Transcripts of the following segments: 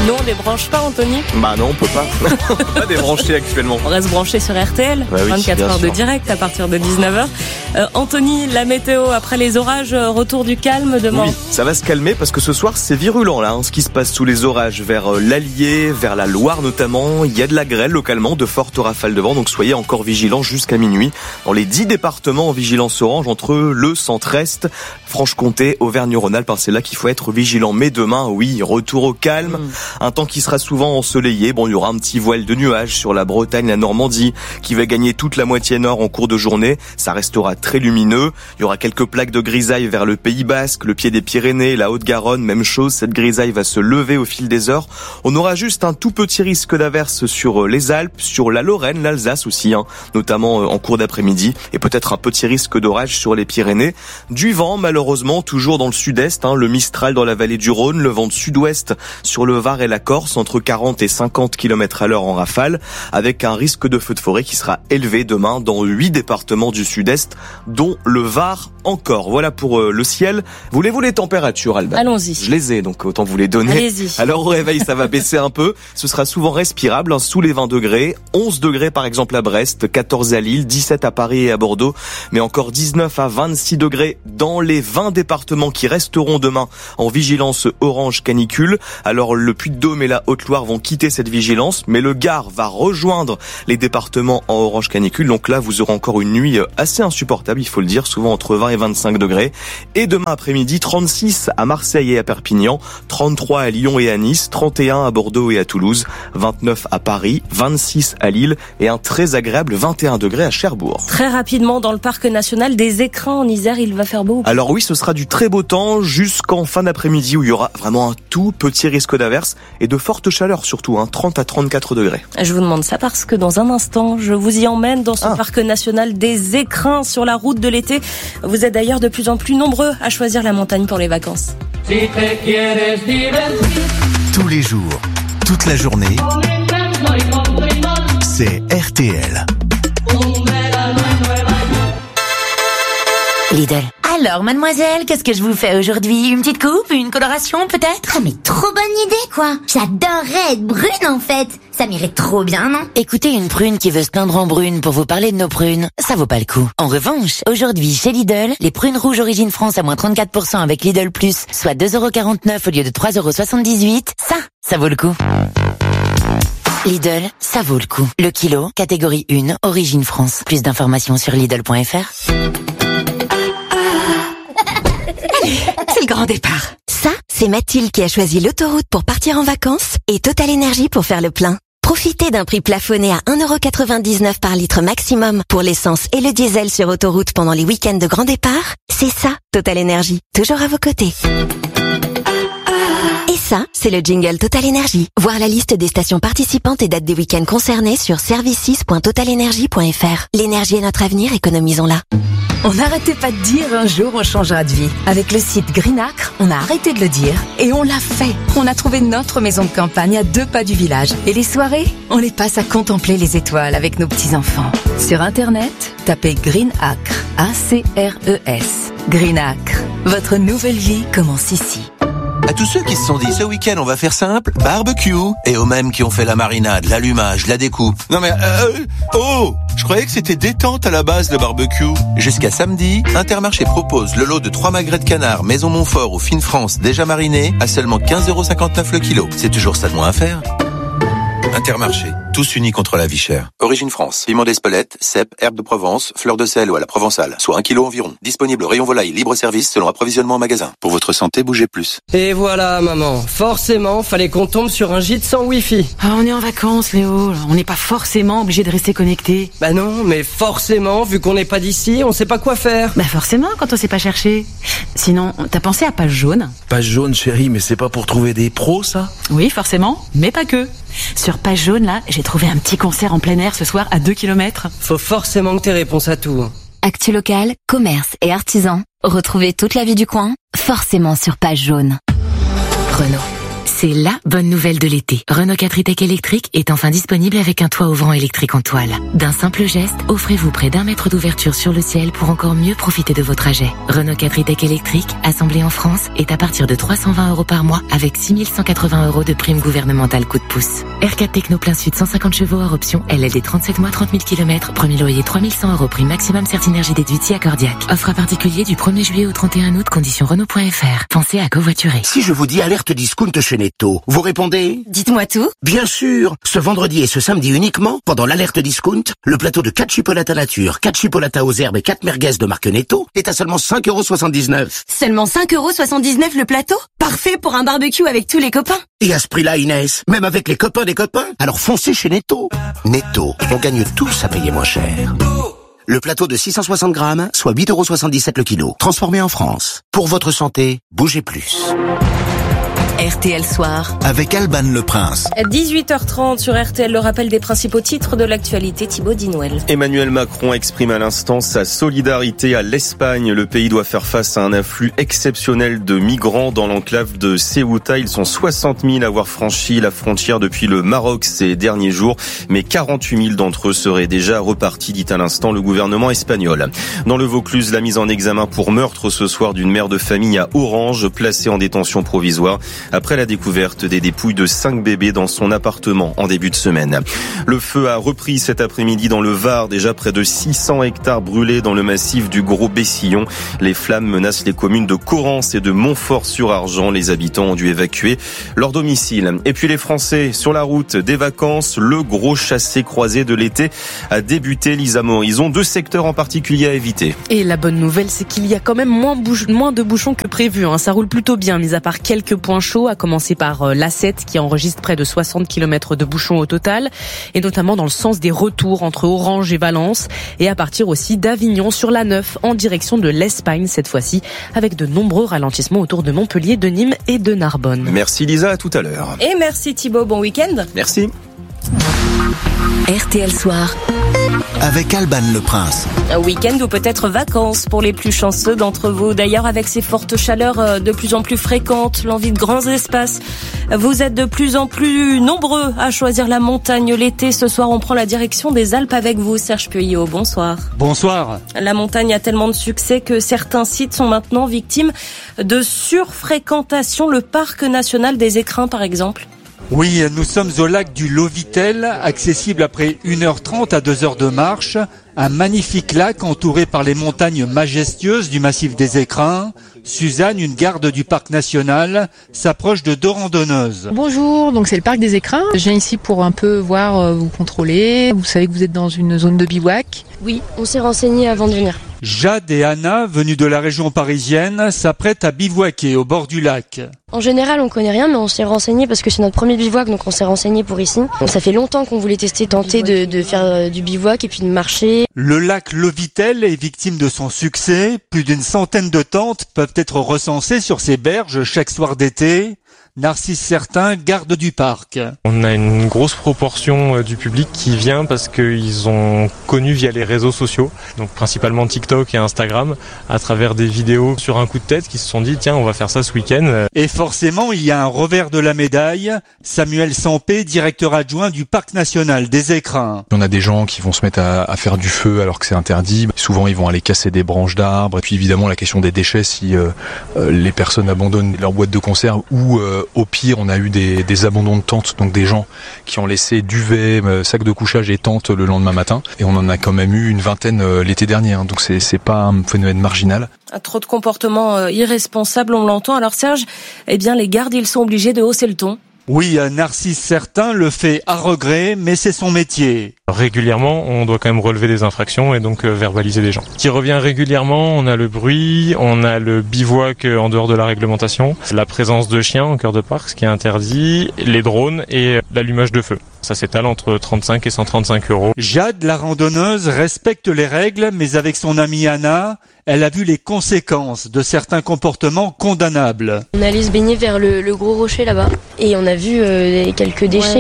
Nous, on débranche pas, Anthony. Bah non, on peut pas. On peut pas débrancher actuellement. On reste branché sur RTL, bah oui, 24 heures de sûr. direct à partir de 19h. Anthony, la météo après les orages, retour du calme demain. Oui, ça va se calmer parce que ce soir c'est virulent là, ce qui se passe sous les orages vers l'Allier, vers la Loire notamment. Il y a de la grêle localement, de fortes rafales de vent, donc soyez encore vigilants jusqu'à minuit. Dans les 10 départements en vigilance orange entre le centre-est, Franche-Comté, Auvergne-Rhône-Alpes, c'est là qu'il faut être vigilant. Mais demain, oui, retour au calme, un temps qui sera souvent ensoleillé. Bon, il y aura un petit voile de nuages sur la Bretagne, la Normandie, qui va gagner toute la moitié nord en cours de journée. Ça restera très lumineux. Il y aura quelques plaques de grisaille vers le Pays Basque, le pied des Pyrénées, la Haute-Garonne, même chose. Cette grisaille va se lever au fil des heures. On aura juste un tout petit risque d'averse sur les Alpes, sur la Lorraine, l'Alsace aussi, notamment en cours d'après-midi, et peut-être un petit risque d'orage sur les Pyrénées. Du vent, malheureusement, toujours dans le sud-est, le Mistral dans la vallée du Rhône, le vent de sud-ouest sur le Var et la Corse, entre 40 et 50 km à l'heure en rafale, avec un risque de feu de forêt qui sera élevé demain dans 8 départements du sud-est, dont le Var encore. Voilà pour le ciel. Voulez-vous les températures, Alba ? Allons-y. Je les ai, donc autant vous les donner. Allez-y. Alors au réveil, ça va baisser un peu. Ce sera souvent respirable, sous les 20 degrés. 11 degrés par exemple à Brest, 14 à Lille, 17 à Paris et à Bordeaux, mais encore 19 à 26 degrés dans les 20 départements qui resteront demain en vigilance orange canicule. Alors le Puy-de-Dôme et la Haute-Loire vont quitter cette vigilance, mais le Gard va rejoindre les départements en orange canicule. Donc là, vous aurez encore une nuit assez insupportable, il faut le dire, souvent entre 20 et 25 degrés. Et demain après-midi, 36 à Marseille et à Perpignan, 33 à Lyon et à Nice, 31 à Bordeaux et à Toulouse, 29 à Paris, 26 à Lille et un très agréable 21 degrés à Cherbourg. Très rapidement, dans le parc national des Écrins en Isère, il va faire beau. Alors oui, ce sera du très beau temps jusqu'en fin d'après-midi où il y aura vraiment un tout petit risque d'averse et de forte chaleur surtout, 30 à 34 degrés. Je vous demande ça parce que dans un instant, je vous y emmène dans ce parc national des Écrins sur la route de l'été. Vous êtes d'ailleurs de plus en plus nombreux à choisir la montagne pour les vacances. Tous les jours, toute la journée, c'est RTL. Lidl. Alors, mademoiselle, qu'est-ce que je vous fais aujourd'hui? Une petite coupe? Une coloration, peut-être? Ah, mais trop bonne idée, quoi. J'adorerais être brune, en fait. Ça m'irait trop bien, non? Écoutez, une prune qui veut se peindre en brune pour vous parler de nos prunes, ça vaut pas le coup. En revanche, aujourd'hui, chez Lidl, les prunes rouges origine France à moins 34% avec Lidl Plus, soit 2,49€ au lieu de 3,78€, ça vaut le coup. Lidl, ça vaut le coup. Le kilo, catégorie 1, origine France. Plus d'informations sur Lidl.fr. C'est le grand départ. Ça, c'est Mathilde qui a choisi l'autoroute pour partir en vacances et Total Énergie pour faire le plein. Profitez d'un prix plafonné à 1,99€ par litre maximum pour l'essence et le diesel sur autoroute pendant les week-ends de grand départ. C'est ça, Total Énergie. Toujours à vos côtés. Et ça, c'est le jingle Total Énergie. Voir la liste des stations participantes et dates des week-ends concernés sur services.totalenergie.fr. L'énergie est notre avenir, économisons-la. On n'arrêtait pas de dire un jour on changera de vie. Avec le site Greenacre, on a arrêté de le dire et on l'a fait. On a trouvé notre maison de campagne à 2 pas du village. Et les soirées, on les passe à contempler les étoiles avec nos petits-enfants. Sur Internet, tapez Greenacre, A-C-R-E-S. Greenacre, votre nouvelle vie commence ici. À tous ceux qui se sont dit ce week-end on va faire simple, barbecue, et aux mêmes qui ont fait la marinade, l'allumage, la découpe. Non mais je croyais que c'était détente à la base le barbecue. Jusqu'à samedi, Intermarché propose le lot de 3 magrets de canard Maison Montfort ou Fine France déjà marinés à seulement 15,59€ le kilo. C'est toujours ça de moins à faire. Intermarché, tous unis contre la vie chère. Origine France, piment d'Espelette, cèpe, herbe de Provence, fleur de sel ou à la provençale, soit 1 kilo environ. Disponible au rayon volaille, libre service selon approvisionnement en magasin. Pour votre santé, bougez plus. Et voilà maman, forcément, fallait qu'on tombe sur un gîte sans wifi. Ah, on est en vacances, Léo. On n'est pas forcément obligé de rester connecté. Bah non, mais forcément, vu qu'on n'est pas d'ici, on sait pas quoi faire. Bah forcément, quand on sait pas chercher. Sinon, t'as pensé à Page Jaune? Page Jaune, chérie, mais c'est pas pour trouver des pros, ça? Oui, forcément, mais pas que. Sur Page Jaune, là, j'ai trouvé un petit concert en plein air ce soir à 2 km. Faut forcément que t'aies réponse à tout. Actu local, commerce et artisans. Retrouvez toute la vie du coin, forcément sur Page Jaune. Renault. C'est la bonne nouvelle de l'été. Renault 4 e-Tech électrique est enfin disponible avec un toit ouvrant électrique en toile. D'un simple geste, offrez-vous près d'1 mètre d'ouverture sur le ciel pour encore mieux profiter de vos trajets. Renault 4 e-Tech électrique, assemblé en France, est à partir de 320 € par mois avec 6 180 € de prime gouvernementale coup de pouce. R4 Techno plein sud 150 chevaux hors option, LLD 37 mois 30 000 km, premier loyer 3100 € prime maximum Certinergie déduite si accordiaque. Offre à particulier du 1er juillet au 31 août, conditions Renault.fr. Pensez à covoiturer. Si je vous dis alerte discount chez Netto, vous répondez ? Dites-moi tout. Bien sûr. Ce vendredi et ce samedi uniquement, pendant l'alerte discount, le plateau de 4 chipolatas nature, 4 chipolatas aux herbes et 4 merguez de marque Netto est à seulement 5,79 €. Seulement 5,79 € le plateau ? Parfait pour un barbecue avec tous les copains. Et à ce prix-là, Inès, même avec les copains des copains, alors foncez chez Netto. Netto, on gagne tous à payer moins cher. Le plateau de 660 grammes, soit 8,77 € le kilo. Transformé en France. Pour votre santé, bougez plus. RTL Soir. Avec Alban Le Prince. 18h30 sur RTL, le rappel des principaux titres de l'actualité, Thibaut Dinouel. Emmanuel Macron exprime à l'instant sa solidarité à l'Espagne. Le pays doit faire face à un afflux exceptionnel de migrants dans l'enclave de Ceuta. Ils sont 60 000 à avoir franchi la frontière depuis le Maroc ces derniers jours, mais 48 000 d'entre eux seraient déjà repartis, dit à l'instant le gouvernement espagnol. Dans le Vaucluse, la mise en examen pour meurtre ce soir d'une mère de famille à Orange, placée en détention provisoire après la découverte des dépouilles de 5 bébés dans son appartement en début de semaine. Le feu a repris cet après-midi dans le Var, déjà près de 600 hectares brûlés dans le massif du Gros-Bessillon. Les flammes menacent les communes de Corrence et de Montfort-sur-Argent. Les habitants ont dû évacuer leur domicile. Et puis les Français sur la route des vacances, le gros chassé-croisé de l'été a débuté. Lisa Morison, 2 secteurs en particulier à éviter. Et la bonne nouvelle, c'est qu'il y a quand même moins de bouchons que prévu. Ça roule plutôt bien, mis à part quelques points chauds, à commencer par l'A7 qui enregistre près de 60 km de bouchons au total, et notamment dans le sens des retours entre Orange et Valence, et à partir aussi d'Avignon sur l'A9 en direction de l'Espagne cette fois-ci, avec de nombreux ralentissements autour de Montpellier, de Nîmes et de Narbonne. Merci Lisa, à tout à l'heure. Et merci Thibaut, bon week-end. Merci. RTL Soir. Avec Alban Le Prince. Un week-end ou peut-être vacances pour les plus chanceux d'entre vous. D'ailleurs, avec ces fortes chaleurs de plus en plus fréquentes, l'envie de grands espaces, vous êtes de plus en plus nombreux à choisir la montagne l'été. Ce soir, on prend la direction des Alpes avec vous, Serge Puyot. Bonsoir. Bonsoir. La montagne a tellement de succès que certains sites sont maintenant victimes de surfréquentation. Le parc national des Écrins, par exemple. Oui, nous sommes au lac du Lovitel, accessible après 1h30 à 2 heures de marche. Un magnifique lac entouré par les montagnes majestueuses du massif des Écrins. Suzanne, une garde du parc national, s'approche de 2 randonneuses. Bonjour, donc c'est le parc des Écrins. Je viens ici pour un peu voir, vous contrôler. Vous savez que vous êtes dans une zone de bivouac. Oui, on s'est renseigné avant de venir. Jade et Anna, venues de la région parisienne, s'apprêtent à bivouaquer au bord du lac. En général, on connaît rien, mais on s'est renseigné parce que c'est notre premier bivouac, donc on s'est renseigné pour ici. Ça fait longtemps qu'on voulait tenter de faire du bivouac et puis de marcher. Le lac Lovitel est victime de son succès. Plus d'une centaine de tentes peuvent être recensées sur ses berges chaque soir d'été. Narcisse Certain, garde du parc. On a une grosse proportion du public qui vient parce qu'ils ont connu via les réseaux sociaux, donc principalement TikTok et Instagram, à travers des vidéos sur un coup de tête qui se sont dit tiens on va faire ça ce week-end. Et forcément il y a un revers de la médaille. Samuel Sampé, directeur adjoint du parc national des Écrins. On a des gens qui vont se mettre à faire du feu alors que c'est interdit. Souvent ils vont aller casser des branches d'arbres. Et puis évidemment la question des déchets si les personnes abandonnent leur boîte de conserve ou au pire, on a eu des abandons de tentes, donc des gens qui ont laissé duvet, sac de couchage et tentes le lendemain matin. Et on en a quand même eu une vingtaine l'été dernier, donc c'est pas un phénomène marginal. Trop de comportements irresponsables, on l'entend. Alors Serge, eh bien les gardes, ils sont obligés de hausser le ton. Oui, Narcisse Certain le fait à regret, mais c'est son métier. Régulièrement, on doit quand même relever des infractions et donc verbaliser des gens. Qui revient régulièrement, on a le bruit, on a le bivouac en dehors de la réglementation, la présence de chiens en cœur de parc, ce qui est interdit, les drones et l'allumage de feu. Ça s'étale entre 35 et 135 €. Jade, la randonneuse, respecte les règles, mais avec son amie Anna, elle a vu les conséquences de certains comportements condamnables. On allait se baigner vers le gros rocher là-bas et on a vu quelques déchets, ouais.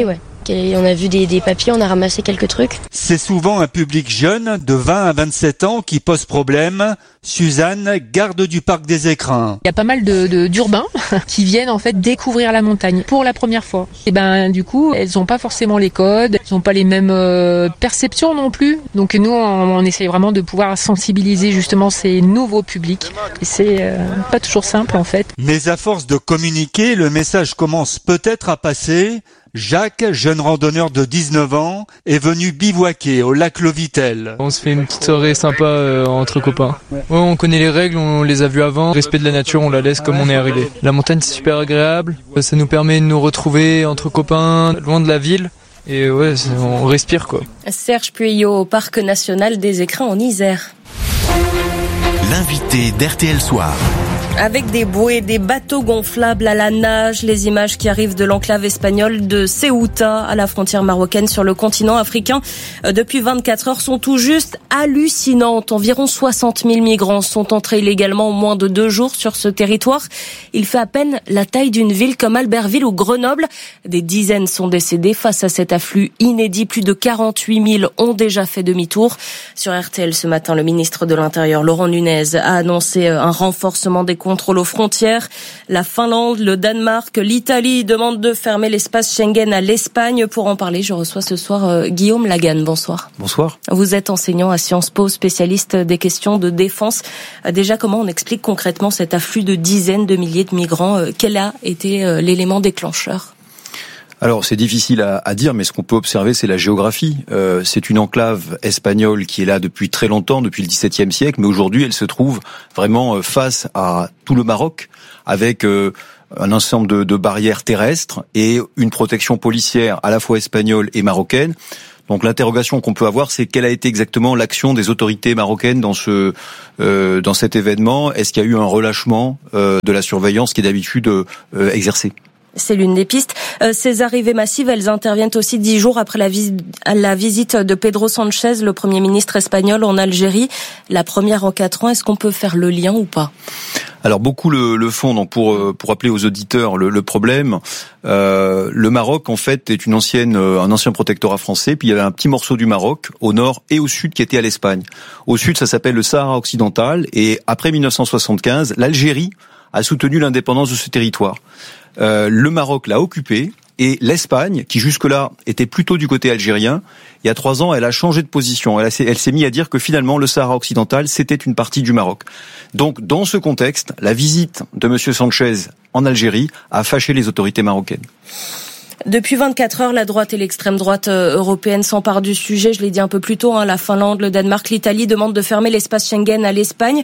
Et on a vu des papiers, on a ramassé quelques trucs. C'est souvent un public jeune de 20 à 27 ans qui pose problème. Suzanne, garde du parc des Écrins. Il y a pas mal d'urbains qui viennent en fait découvrir la montagne pour la première fois. Et du coup, elles n'ont pas forcément les codes, elles n'ont pas les mêmes perceptions non plus. Donc nous, on essaye vraiment de pouvoir sensibiliser justement ces nouveaux publics. Et c'est pas toujours simple en fait. Mais à force de communiquer, le message commence peut-être à passer. Jacques, jeune randonneur de 19 ans, est venu bivouaquer au lac Lovitel. On se fait une petite soirée sympa entre copains. Ouais, on connaît les règles, on les a vues avant. Respect de la nature, on la laisse comme on est arrivé. La montagne, c'est super agréable. Ça nous permet de nous retrouver entre copains, loin de la ville. Et ouais, on respire quoi. Serge Pueyo au Parc National des Écrins en Isère. L'invité d'RTL Soir. Avec des bouées, des bateaux gonflables à la nage, les images qui arrivent de l'enclave espagnole de Ceuta à la frontière marocaine sur le continent africain depuis 24 heures sont tout juste hallucinantes. Environ 60 000 migrants sont entrés illégalement en moins de 2 jours sur ce territoire. Il fait à peine la taille d'une ville comme Albertville ou Grenoble. Des dizaines sont décédés face à cet afflux inédit. Plus de 48 000 ont déjà fait demi-tour. Sur RTL ce matin, le ministre de l'Intérieur, Laurent Nunez, a annoncé un renforcement des contrôle aux frontières. La Finlande, le Danemark, l'Italie demandent de fermer l'espace Schengen à l'Espagne. Pour en parler, je reçois ce soir Guillaume Lagan. Bonsoir. Bonsoir. Vous êtes enseignant à Sciences Po, spécialiste des questions de défense. Déjà, comment on explique concrètement cet afflux de dizaines de milliers de migrants? Quel a été l'élément déclencheur? Alors c'est difficile à dire, mais ce qu'on peut observer, c'est la géographie. C'est une enclave espagnole qui est là depuis très longtemps, depuis le XVIIe siècle, mais aujourd'hui elle se trouve vraiment face à tout le Maroc, avec un ensemble de barrières terrestres et une protection policière à la fois espagnole et marocaine. Donc l'interrogation qu'on peut avoir, c'est quelle a été exactement l'action des autorités marocaines dans cet événement. Est-ce qu'il y a eu un relâchement de la surveillance qui est d'habitude exercée? C'est l'une des pistes. Ces arrivées massives, elles interviennent aussi 10 jours après la visite de Pedro Sanchez, le Premier ministre espagnol, en Algérie. La première en 4 ans. Est-ce qu'on peut faire le lien ou pas? Alors beaucoup le font. Donc pour rappeler aux auditeurs le problème, le Maroc en fait est un ancien protectorat français. Puis il y avait un petit morceau du Maroc au nord et au sud qui était à l'Espagne. Au sud, ça s'appelle le Sahara occidental. Et après 1975, l'Algérie a soutenu l'indépendance de ce territoire. Le Maroc l'a occupé et l'Espagne, qui jusque-là était plutôt du côté algérien, il y a 3 ans, elle a changé de position. Elle s'est mise à dire que finalement le Sahara occidental, c'était une partie du Maroc. Donc dans ce contexte, la visite de M. Sanchez en Algérie a fâché les autorités marocaines. Depuis 24 heures, la droite et l'extrême droite européenne s'emparent du sujet. Je l'ai dit un peu plus tôt, la Finlande, le Danemark, l'Italie demandent de fermer l'espace Schengen à l'Espagne.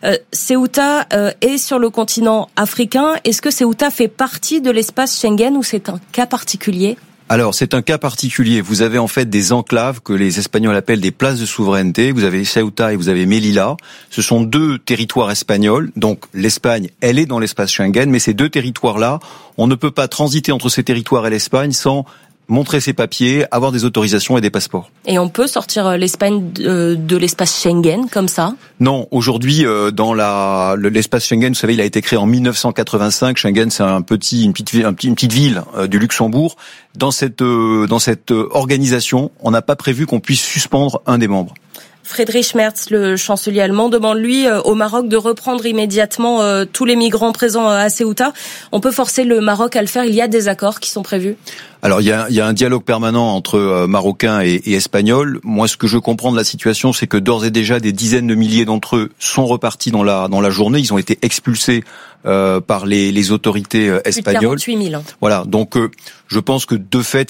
Ceuta est sur le continent africain. Est-ce que Ceuta fait partie de l'espace Schengen ou c'est un cas particulier ? Alors, c'est un cas particulier. Vous avez en fait des enclaves que les Espagnols appellent des places de souveraineté. Vous avez Ceuta et vous avez Melilla. Ce sont 2 territoires espagnols. Donc, l'Espagne, elle est dans l'espace Schengen, mais ces 2 territoires-là, on ne peut pas transiter entre ces territoires et l'Espagne sans montrer ses papiers, avoir des autorisations et des passeports. Et on peut sortir l'Espagne de l'espace Schengen comme ça? Non, aujourd'hui dans l'espace Schengen, vous savez, il a été créé en 1985. Schengen, c'est une petite ville du Luxembourg. Dans cette organisation, on n'a pas prévu qu'on puisse suspendre un des membres. Friedrich Merz, le chancelier allemand, demande lui au Maroc de reprendre immédiatement tous les migrants présents à Ceuta. On peut forcer le Maroc à le faire. Il y a des accords qui sont prévus. Alors il y a un dialogue permanent entre Marocains et Espagnols. Moi, ce que je comprends de la situation, c'est que d'ores et déjà des dizaines de milliers d'entre eux sont repartis dans la journée. Ils ont été expulsés par les autorités espagnoles. Plus de 48 000. Voilà. Donc je pense que de fait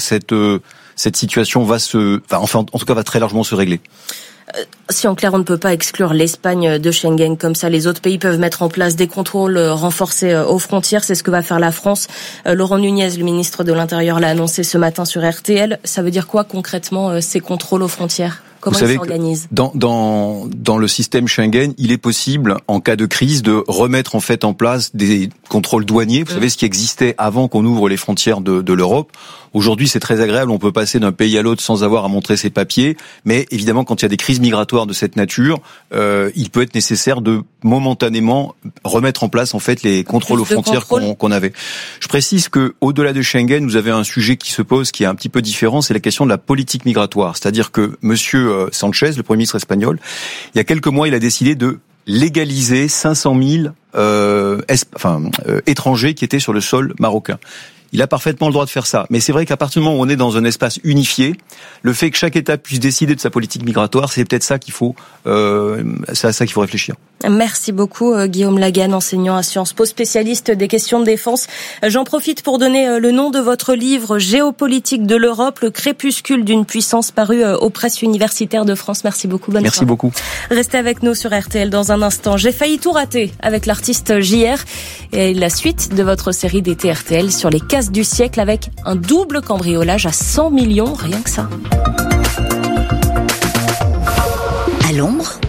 cette situation va en tout cas va très largement se régler. Si en clair on ne peut pas exclure l'Espagne de Schengen comme ça, les autres pays peuvent mettre en place des contrôles renforcés aux frontières, c'est ce que va faire la France. Laurent Nunez, le ministre de l'Intérieur, l'a annoncé ce matin sur RTL. Ça veut dire quoi concrètement ces contrôles aux frontières ? Comment ils s'organisent ? Dans le système Schengen, il est possible, en cas de crise, de remettre en fait en place des contrôles douaniers. Vous savez, ce qui existait avant qu'on ouvre les frontières de l'Europe. Aujourd'hui, c'est très agréable, on peut passer d'un pays à l'autre sans avoir à montrer ses papiers, mais évidemment, quand il y a des crises migratoires de cette nature, il peut être nécessaire de momentanément remettre en place en fait les contrôles aux frontières qu'on avait. Je précise que au-delà de Schengen, vous avez un sujet qui se pose qui est un petit peu différent, c'est la question de la politique migratoire. C'est-à-dire que Monsieur Sanchez, le Premier ministre espagnol, il y a quelques mois, il a décidé de légaliser 500 000 étrangers qui étaient sur le sol marocain. Il a parfaitement le droit de faire ça. Mais c'est vrai qu'à partir du moment où on est dans un espace unifié, le fait que chaque État puisse décider de sa politique migratoire, c'est peut-être ça qu'il faut, c'est à ça qu'il faut réfléchir. Merci beaucoup Guillaume Lagan, enseignant à Sciences Po, spécialiste des questions de défense. J'en profite pour donner le nom de votre livre Géopolitique de l'Europe, le crépuscule d'une puissance, paru aux presses universitaires de France. Merci beaucoup. Bonne Merci soirée. Beaucoup. Restez avec nous sur RTL dans un instant. J'ai failli tout rater avec l'artiste JR et la suite de votre série d'été RTL sur les casses du siècle avec un double cambriolage à 100 millions, rien que ça. À l'ombre,